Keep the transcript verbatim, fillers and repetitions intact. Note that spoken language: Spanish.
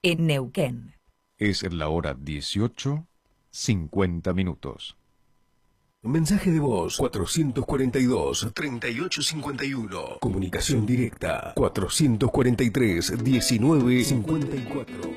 en Neuquén. Es la hora dieciocho, cincuenta minutos. Mensaje de voz cuatrocientos cuarenta y dos, treinta y ocho cincuenta y uno. Comunicación directa cuatrocientos cuarenta y tres, diecinueve cincuenta y cuatro.